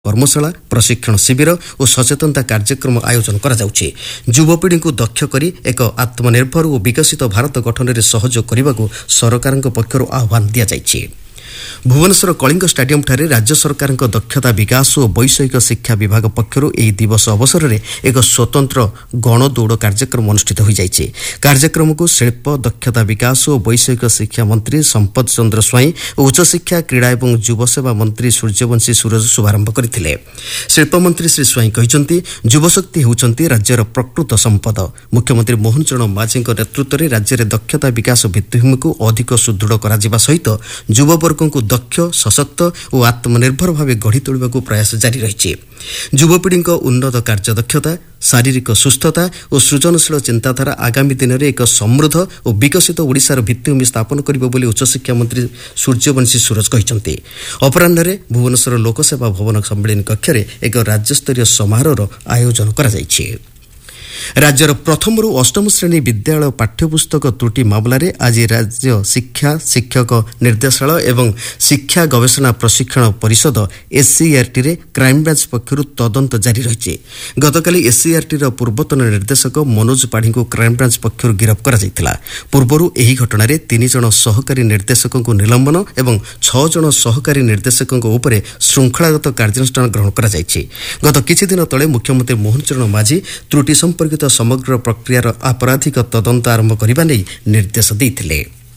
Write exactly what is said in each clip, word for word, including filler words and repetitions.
कर्मशाला प्रशिक्षण शिविर और सचेतनता कार्यक्रम आयोजन करा जाउछि। युवपीढ़ी को दक्ष करी एक आत्मनिर्भर और विकसित भारत गठन में सहयोग करने को सरकार पक्षर आह्वान दि जाइछि। भुवनेश्वर कलिंग स्टाडियम ठारे राज्य सरकार दक्षता विकास और वैषयिक शिक्षा विभाग पक्षर यह दिवस अवसर में एक स्वतंत्र गणदौड़ कार्यक्रम अनुष्ठित हो जाइछि। कार्यक्रम को शिल्प दक्षता विकास और वैषयिक शिक्षा मंत्री संपत चंद्र स्वाई और उच्चशिक्षा क्रीड़ा और युवसेवा मंत्री सूर्यवंशी सूरज शुभारंभ करथिले। शिल्प मंत्री श्री स्वाई कहते युवशक्ति होउछंती राज्यर प्रकृत संपद। मुख्यमंत्री मोहन चरण माझी नेतृत्व में राज्य में दक्षता विकास भित्तिभूमि को अधिक सुदृढ़ करा जिबा सहित युववर्ग को दक्ष सशक्त और आत्मनिर्भर भाव गढ़ी तोड़ने को प्रयास जारी रही। युवपीढ़ी उन्नत कार्यदक्षता शारीरिक सुस्थता और सृजनशील चिंताधारा आगामी दिन में एक समृद्ध और विकसित ओडिशार भित्तिभूमि स्थापन करिबो बोली उच्चशिक्षा मंत्री सूर्यवंशी सूरज कहते। अपराह्न भुवनेश्वर लोकसेवा भवन सम्मेलन कक्ष में एक राज्यस्तरीय समारोह आयोजन करा जाइछि। राज्यर प्रथम रु अष्टम श्रेणी विद्यालय पाठ्यपुस्तक त्रुटि मामलें आज राज्य शिक्षा शिक्षक निर्देशालय एवं शिक्षा गवेषणा प्रशिक्षण परिषद एससीईआरटी रे क्राइमब्रांच पक्षर तदंत जारी रही। गतकाली एससीईआरटी पूर्वतन निर्देशक मनोज पाढ़ी को क्राइमब्रांच पक्षर गिरफ्त करा। पूर्वर यह घटन में तीन जन सहकारी निर्देशक निलंबन और छह जन सहकारी निर्देशक उपर श्रृंखलागत कार्यानुष्ठान ग्रहण करा। गत किछि दिन तले मुख्यमंत्री मोहन चरण माझी त्रुटि संपर्कित समग्र प्रक्रियार आपराधिक तदंत आरंभ करने नहीं निर्देश देते।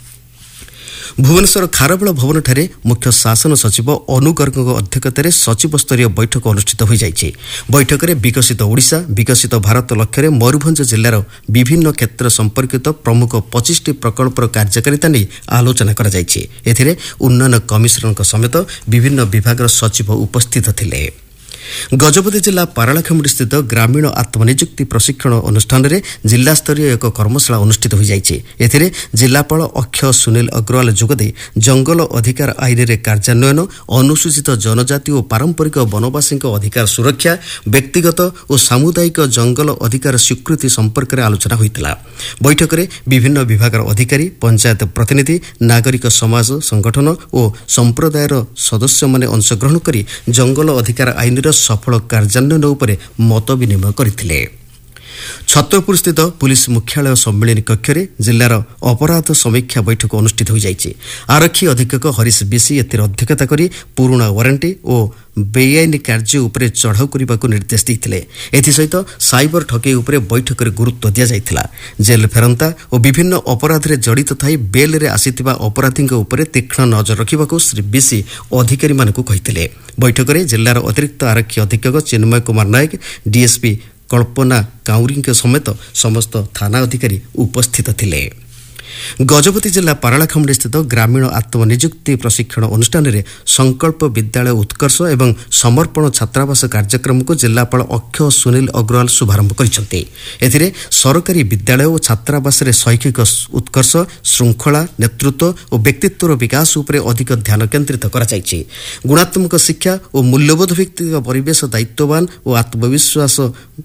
भुवनेश्वर खारबेल भवन ठारे मुख्य शासन सचिव अनु गर्ग अध्यक्षतार सचिव स्तरीय बैठक अनुष्ठित हो जाइछि। बैठक में विकसित ओडिशा विकसित भारत लक्ष्य मयूरभंज जिलार विभिन्न क्षेत्र संपर्कित प्रमुख पच्चीस टी प्रकल्पर कार्यकारिता नहीं आलोचना करा जाइछि। एथिरे उन्नयन कमिशनर समेत विभिन्न विभाग सचिव उपस्थित थिले। गजपति जिला पारालाखेमुंडी स्थित ग्रामीण आत्मनियुक्ति प्रशिक्षण अनुष्ठान में जिला स्तरीय एक कर्मशाला अनुष्ठित हो जाइछि। एथिरे जिलापाल अक्षय सुनील अग्रवाल जोगदे जंगल अधिकार आईन रे कार्यान्वयन अनुसूचित जनजाति और पारंपरिक वनवासी अधिकार सुरक्षा व्यक्तिगत और सामुदायिक जंगल अधिकार स्वीकृति संपर्क में आलोचना होइतिला। बैठक में विभिन्न विभाग अधिकारी पंचायत प्रतिनिधि नागरिक समाज संगठन और संप्रदायर सदस्य माने अंशग्रहण करी जंगल अधिकार आईन सफल कार्यान्वयन उपरे मत विनिमय करथिले। छतरपुर स्थित पुलिस मुख्यालय सम्मेलन कक्ष में जिलार अपराध समीक्षा बैठक अनुष्ठित हो जाइछि। आरक्षी अधीक्षक हरीश बिसी एतिर अध्यक्षता करी पुराणा वारंटी और बेआईन कार्य उपरे चढ़ाऊ करने को निर्देश देते। एसहित साइबर ठकई उपरे बैठक में गुरुत्व दि जाइथिला। जेल फेरंता और विभिन्न अपराध रे जड़ित थाई बेल रे आसीथिबा अपराधी उपरे तीक्ष्ण नजर रखा श्री बिसी अधिकारी मानकु कहिथिले। बैठक में जिलार अतिरिक्त आरक्षी अधीक्षक चिन्मय कुमार नायक डीएसपी कल्पना काउरी समेत समस्त थाना अधिकारी उपस्थित थिले। गजपति जिला पारालाखेमुंडी स्थित ग्रामीण आत्मनियुक्ति प्रशिक्षण अनुष्ठान में संकल्प विद्यालय उत्कर्ष एवं समर्पण छात्रावास कार्यक्रम को जिलापाल अक्षय सुनील अग्रवाल शुभारंभ करछन्ते। एथिरे सरकारी विद्यालय और छात्रावास रे शैक्षिक उत्कर्ष श्रृंखला नेतृत्व और व्यक्तित्वर विकास उपरे अधिक ध्यान केन्द्रित करा जाइछि। गुणात्मक शिक्षा और मूल्यबोध भित्तिक परिवेश दायित्ववान और आत्मविश्वास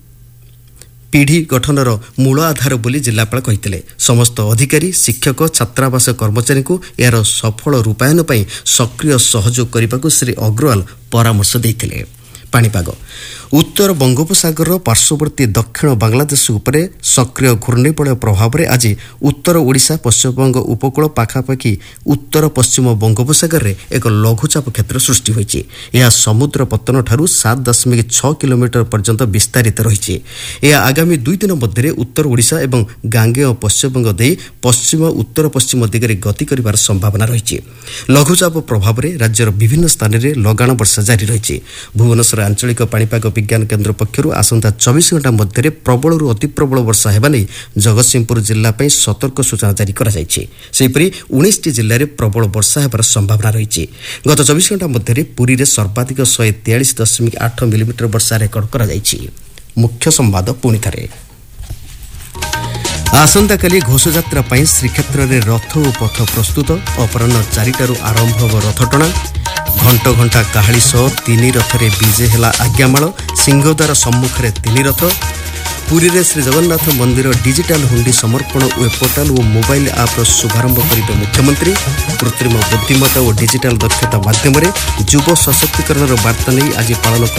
पीढ़ी गठनर मूल आधार बोली जिलापाल कहते। समस्त अधिकारी शिक्षक छात्रावास कर्मचारी को यार सफल रूपायन पर सक्रिय सहयोग करने को श्री अग्रवाल परामर्श देते। पाणीपाग उत्तर बंगोपसागर पार्श्ववर्ती दक्षिण बांग्लादेश उपरे सक्रिय घूर्णिबलय प्रभाव में आज उत्तर ओडिशा पश्चिमबंग उपकूल पाखापाखि उत्तर पश्चिम बंगोपसागर में एक लघुचाप क्षेत्र सृष्टि होइछि। यह समुद्र पतन ठारू सात दशमिक छह किलोमीटर पर्यंत विस्तारित रही। यह आगामी दुई दिन मध्य उत्तर ओडिशा एवं गांगेय पश्चिमबंग दे पश्चिम उत्तर पश्चिम दिगरे गति करिवार संभावना रही। लघुचाप प्रभाव में राज्यर विभिन्न स्थान में लगाण वर्षा जारी रही। भुवनेश्वर आंचलिक पाणीपाग विज्ञान केन्द्र पक्षर आसंता चौबीस घंटा मध्य प्रबल अति प्रबल वर्षा हेबा नहीं जगतसिंहपुर जिला पर सतर्क सूचना जारी करा जायछि। सेहिपरि उन्नीस टी जिले में प्रबल वर्षा हेबार संभावना रही। गत चौबीस घंटा मध्य पुरी में सर्वाधिक शहे तेयालीस दशमिक आठ मिलीमीटर वर्षा रेकर्ड करा जायछि। मुख्य संवाद पुणी थे। आसंता काली घोषयात्रा पर श्रीक्षेत्र में रथ और पथ प्रस्तुत। अपराह्न चारिटारू आरंभ हो रथटଣା। घंट घंटा काहाली सह तीन रथ रे विजे हेला आज्ञामाल। सिंहद्वार सम्मुखें तीन रथ। पुरी रे श्री जगन्नाथ मंदिर डिजिटल हुंडी समर्पण वेब पोर्टाल और मोबाइल ऐप शुभारंभ करेंगे मुख्यमंत्री। कृत्रिम बुद्धिमत्ता और डिजिटल दक्षता माध्यम युव सशक्तिकरण वार्ता नहीं आज पालन